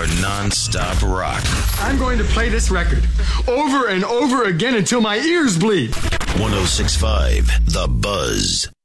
your non-stop rock. I'm going to play this record over and over again until my ears bleed. 106.5 The Buzz.